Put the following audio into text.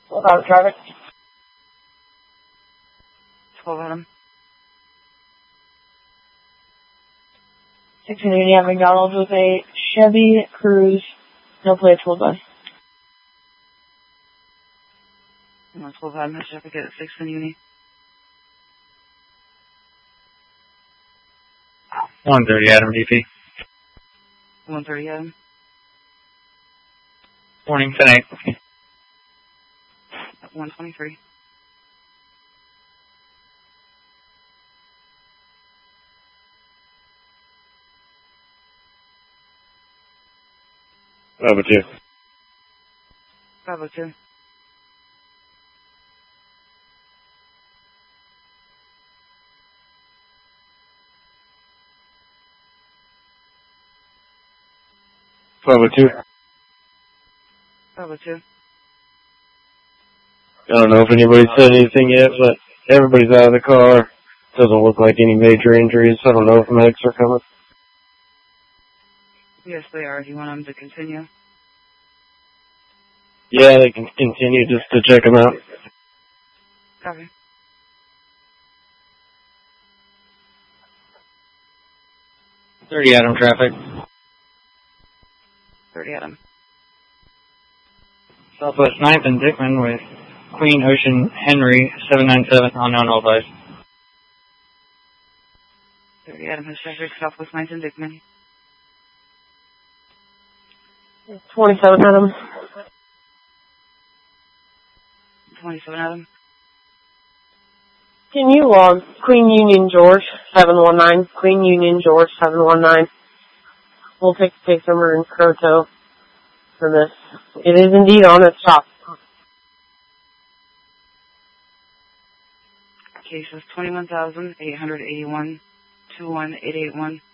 What about traffic? 12 Adam. 16 Unity at McDonald's with a Chevy Cruze. No plates will done. 12 Adam, certificate at 6 in Uni. 130 Adam, DP. 130 Adam. Morning, 10-8. 123. Bravo 2. Bravo 2. Bravo 2. Bravo 2. I don't know if anybody said anything yet, but everybody's out of the car. Doesn't look like any major injuries. I don't know if medics are coming. Yes, they are. Do you want them to continue? Yeah, they can continue just to check them out. Copy. .30 Adam traffic. 30 Adam. Southwest 9th and Dickman with Queen Ocean Henry 797 unknown all advised. 30 Adam, his traffic, Southwest 9th and Dickman. 27 Adam. 27 Adam. Can you log Queen Union George 719? Queen Union George 719. We'll take the case number in Croto for this. It is indeed on its stop. Case is 21,881 21881.